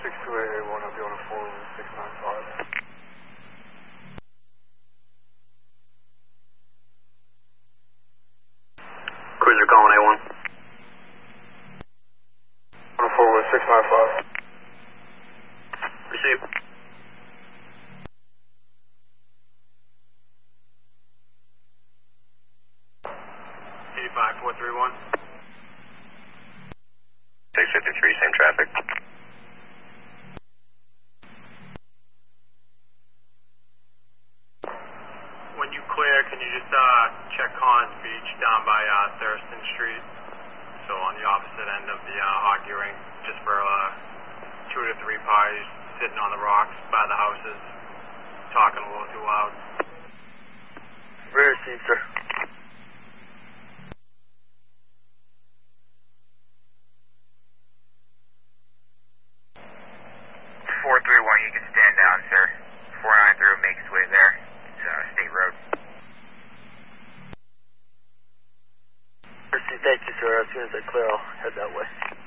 62881, I'll be on a 41695. Cruiser calling A1. On a 41695. Receive. $85,431. 653, same traffic. When you clear, can you just check Collins Beach down by Thurston Street? So on the opposite end of the hockey rink, just for 2 to 3 parties sitting on the rocks by the houses, talking a little too loud. Rear seat, sir. 431, you can stand down, sir. 493 will make its way there. It's State Road. Thank you, sir. As soon as I clear, I'll head that way.